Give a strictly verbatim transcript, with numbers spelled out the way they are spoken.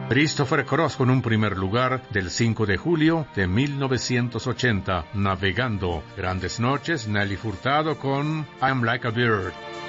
Christopher Cross con un primer lugar del cinco de julio de mil novecientos ochenta, Navegando. Grandes Noches, Nelly Furtado con I'm Like a Bird.